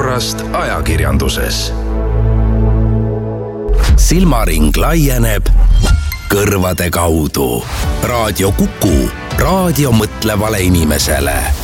olukorrast ajakirjanduses. Silmaring laieneb kõrvade kaudu. Raadio Kuku, raadio mõtlevale inimesele.